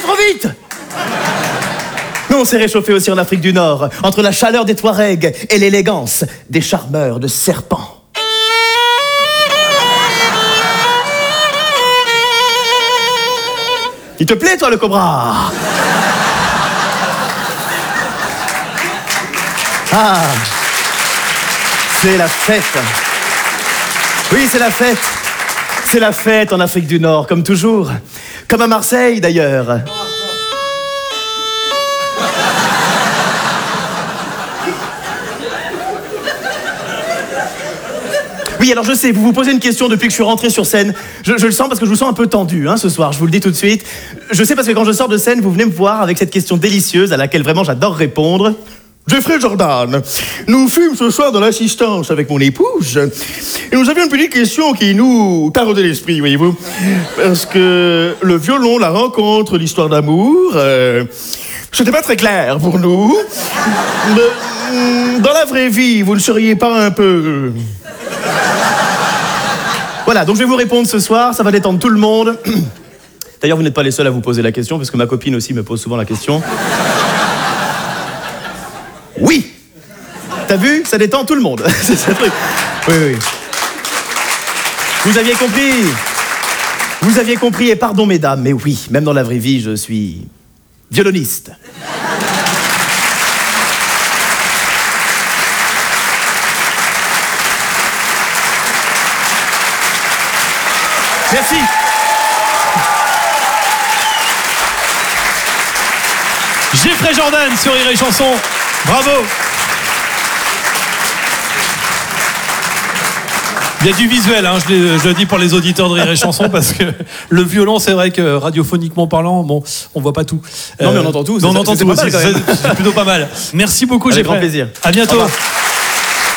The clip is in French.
trop vite. On s'est réchauffé aussi en Afrique du Nord, entre la chaleur des Touaregs et l'élégance des charmeurs de serpents. Il te plaît, toi, le cobra? Ah, c'est la fête. Oui, c'est la fête. C'est la fête en Afrique du Nord, comme toujours. Comme à Marseille, d'ailleurs. Oui, alors je sais, vous vous posez une question depuis que je suis rentré sur scène. Je le sens parce que je vous sens un peu tendu ce soir, je vous le dis tout de suite. Je sais parce que quand je sors de scène, vous venez me voir avec cette question délicieuse à laquelle vraiment j'adore répondre. Jeffrey Jordan, nous fûmes ce soir dans l'assistance avec mon épouse et nous avions une petite question qui nous taraudait l'esprit, voyez-vous. Parce que le violon, la rencontre, l'histoire d'amour, c'était pas très clair pour nous. Dans la vraie vie, vous ne seriez pas un peu... Voilà, donc je vais vous répondre ce soir, ça va détendre tout le monde. D'ailleurs, vous n'êtes pas les seuls à vous poser la question, parce que ma copine aussi me pose souvent la question. Oui! T'as vu? Ça détend tout le monde. C'est ce truc. Oui, oui. Vous aviez compris? Vous aviez compris, et pardon mesdames, mais oui, même dans la vraie vie, je suis violoniste. Merci. Jeffrey Jordan sur Rire et Chanson. Bravo. Il y a du visuel, je le dis pour les auditeurs de Rire et Chanson, parce que le violon, c'est vrai que radiophoniquement parlant, bon, on voit pas tout. Non, mais on entend tout. On entend tout aussi, c'est plutôt pas mal. Merci beaucoup, Jeffrey. Avec grand plaisir. À bientôt.